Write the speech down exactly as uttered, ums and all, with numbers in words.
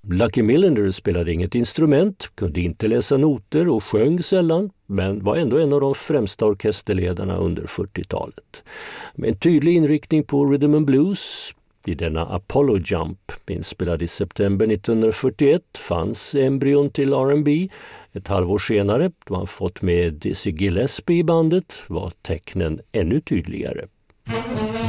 Lucky Millender spelade inget instrument, kunde inte läsa noter och sjöng sällan, men var ändå en av de främsta orkesterledarna under fyrtiotalet. Med en tydlig inriktning på rhythm and blues. I denna Apollo Jump, inspelad i september nittonhundrafyrtioett, fanns embryon till R and B. Ett halvår senare, då han fått med Dizzy Gillespie i bandet, var tecknen ännu tydligare.